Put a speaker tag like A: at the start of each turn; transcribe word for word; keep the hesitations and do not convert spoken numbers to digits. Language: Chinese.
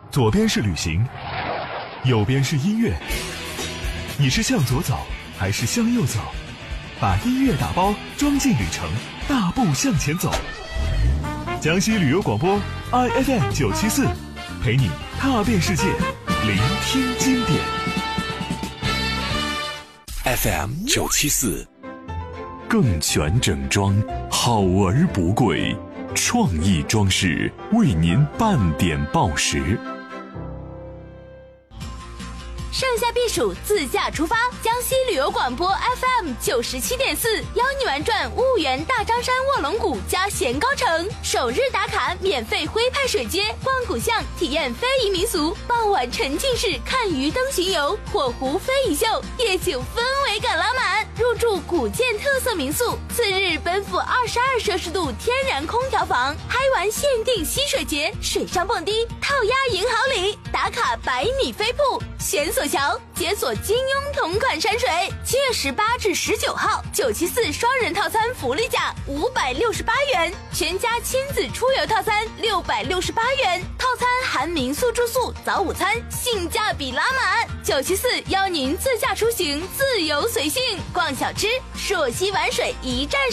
A: 左边是旅行，右边是音乐。你是向左走还是向右走？把音乐打包装进旅程，大步向前走。江西旅游广播 I F M 九七四，陪你踏遍世界，聆听经典。
B: F M 九七四，更全整装，好而不贵，创意装饰为您半点报时。
C: 盛夏避暑，自驾出发，江西旅游广播 F M 九十七点四，邀你玩转婺源大张山卧龙谷加咸高城，首日打卡免费徽派水街，逛古巷，体验非遗民俗，傍晚沉浸式看鱼灯巡游，火狐非遗秀，夜景氛围感拉满，入住古建特色民宿，次日奔赴二十二摄氏度天然空调房，嗨玩限定溪水节，水上蹦迪，套鸭银好礼，打卡百米飞瀑，悬索桥，解锁金庸同款山水。七月十八至十九号，九七四双人套餐福利价五百六十八元，全家亲子出游套餐六百六十八元，套餐含民宿住宿、早午餐，性价比拉满。九七四邀您自驾出行，自由随性，逛小吃，朔溪玩水一站